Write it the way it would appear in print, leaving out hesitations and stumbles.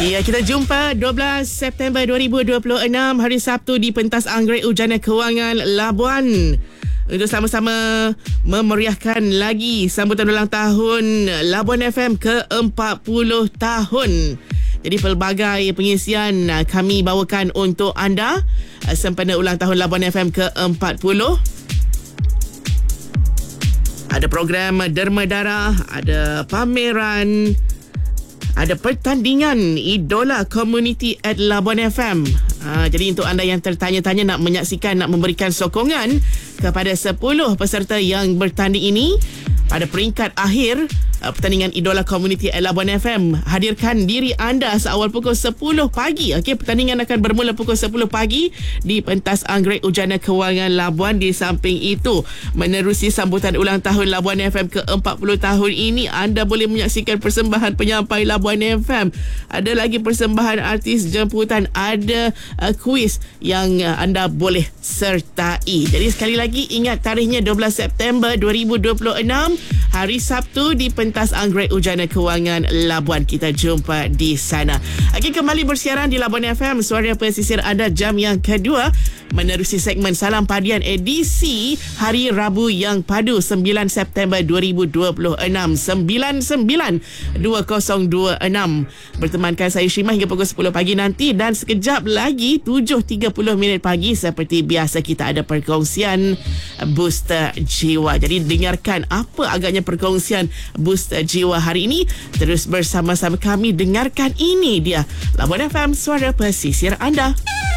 Ya, kita jumpa 12 September 2026, hari Sabtu di pentas Anggrek Ujana Kewangan Labuan. Untuk sama-sama memeriahkan lagi sambutan ulang tahun Labuan FM ke-40 tahun. Jadi pelbagai pengisian kami bawakan untuk anda sempena ulang tahun Labuan FM ke-40. Ada program derma darah, ada pameran, ada pertandingan Idola Community at Labuan FM. Jadi untuk anda yang tertanya-tanya nak menyaksikan, nak memberikan sokongan kepada 10 peserta yang bertanding ini pada peringkat akhir pertandingan Idola Community at Labuan FM, hadirkan diri anda seawal pukul 10 pagi. Okey, pertandingan akan bermula pukul 10 pagi di pentas Anggrek Ujana Kewangan Labuan. Di samping itu, menerusi sambutan ulang tahun Labuan FM ke-40 tahun ini, anda boleh menyaksikan persembahan penyampai Labuan FM. Ada lagi persembahan artis jemputan, ada kuis yang anda boleh sertai. Jadi sekali lagi ingat tarikhnya 12 September 2026, hari Sabtu di pentas Anggrek Ujana Kewangan Labuan. Kita jumpa di sana. Okey, kembali bersiaran di Labuan FM, suara pesisir anda jam yang kedua, menerusi segmen Salam Padian edisi hari Rabu yang padu 9 September 2026, 992026. Bertemankan saya Syimah hingga pukul 10 pagi nanti, dan sekejap lagi 7.30 pagi seperti biasa kita ada perkongsian Booster Jiwa. Jadi dengarkan apa agaknya perkongsian Booster Jiwa hari ini. Terus bersama-sama kami dengarkan, ini dia Labuan FM, suara pesisir anda.